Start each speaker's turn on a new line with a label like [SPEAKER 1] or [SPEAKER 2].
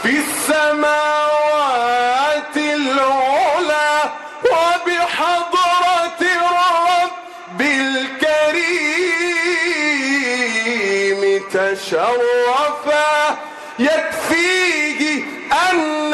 [SPEAKER 1] في السماوات العلى وبحضرة الرب الكريم تشرفا، يكفيه أن